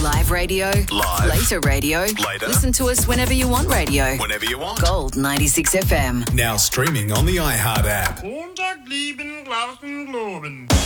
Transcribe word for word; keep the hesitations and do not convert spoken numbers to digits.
Live radio. Live. Later radio. Later. Listen to us whenever you want radio. Whenever you want. Gold ninety-six F M. Now streaming on the iHeart app. Montag lieben Glauben globen.